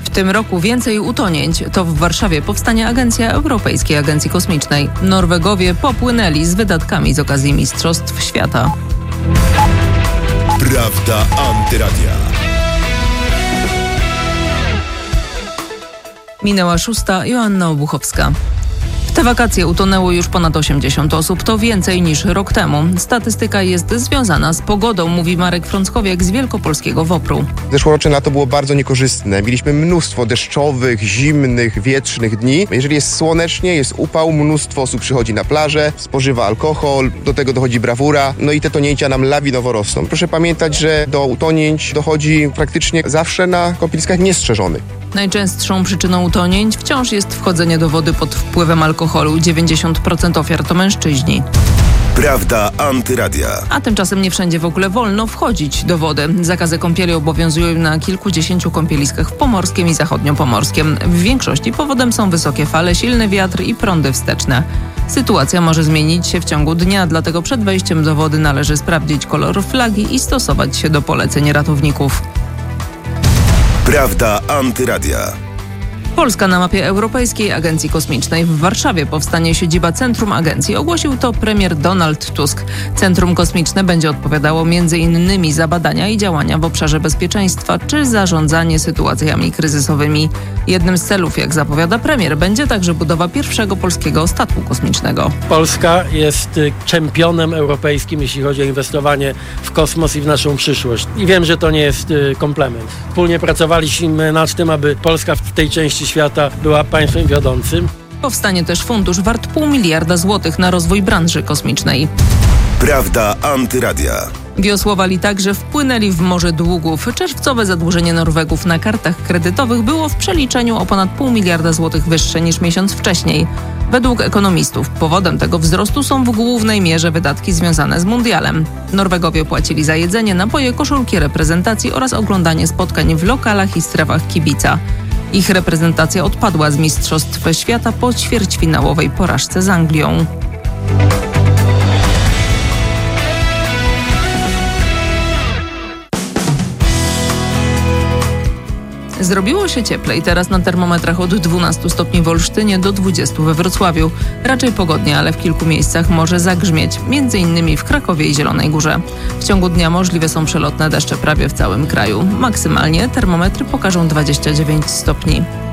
W tym roku więcej utonięć. To w Warszawie powstanie Agencja Europejskiej Agencji Kosmicznej. Norwegowie popłynęli z wydatkami z okazji Mistrzostw Świata. Prawda Antyradia. Minęła 6. Joanna Obuchowska. W te wakacje utonęło już ponad 80 osób, to więcej niż rok temu. Statystyka jest związana z pogodą, mówi Marek Frąckowiak z wielkopolskiego WOPR-u. Zeszłoroczne lato było bardzo niekorzystne. Mieliśmy mnóstwo deszczowych, zimnych, wietrznych dni. Jeżeli jest słonecznie, jest upał, mnóstwo osób przychodzi na plażę, spożywa alkohol, do tego dochodzi brawura, no i te tonięcia nam lawinowo rosną. Proszę pamiętać, że do utonięć dochodzi praktycznie zawsze na kąpieliskach niestrzeżonych. Najczęstszą przyczyną utonięć wciąż jest wchodzenie do wody pod wpływem alkoholu. 90% ofiar to mężczyźni. Prawda Antyradia. A tymczasem nie wszędzie w ogóle wolno wchodzić do wody. Zakazy kąpieli obowiązują na kilkudziesięciu kąpieliskach w Pomorskiem i Zachodniopomorskiem. W większości powodem są wysokie fale, silny wiatr i prądy wsteczne. Sytuacja może zmienić się w ciągu dnia, dlatego przed wejściem do wody należy sprawdzić kolor flagi i stosować się do poleceń ratowników. Prawda Antyradia. Polska na mapie Europejskiej Agencji Kosmicznej. W Warszawie powstanie siedziba Centrum Agencji. Ogłosił to premier Donald Tusk. Centrum Kosmiczne będzie odpowiadało m.in. za badania i działania w obszarze bezpieczeństwa czy zarządzanie sytuacjami kryzysowymi. Jednym z celów, jak zapowiada premier, będzie także budowa pierwszego polskiego statku kosmicznego. Polska jest czempionem europejskim, jeśli chodzi o inwestowanie w kosmos i w naszą przyszłość. I wiem, że to nie jest komplement. Wspólnie pracowaliśmy nad tym, aby Polska w tej części świata była państwem wiodącym. Powstanie też fundusz wart 0,5 miliarda złotych na rozwój branży kosmicznej. Prawda Antyradia. Wiosłowali także wpłynęli w morze długów. Czerwcowe zadłużenie Norwegów na kartach kredytowych było w przeliczeniu o ponad 0,5 miliarda złotych wyższe niż miesiąc wcześniej. Według ekonomistów powodem tego wzrostu są w głównej mierze wydatki związane z mundialem. Norwegowie płacili za jedzenie, napoje, koszulki reprezentacji oraz oglądanie spotkań w lokalach i strefach kibica. Ich reprezentacja odpadła z Mistrzostw Świata po ćwierćfinałowej porażce z Anglią. Zrobiło się cieplej. Teraz na termometrach od 12 stopni w Olsztynie do 20 we Wrocławiu. Raczej pogodnie, ale w kilku miejscach może zagrzmieć, m.in. w Krakowie i Zielonej Górze. W ciągu dnia możliwe są przelotne deszcze prawie w całym kraju. Maksymalnie termometry pokażą 29 stopni.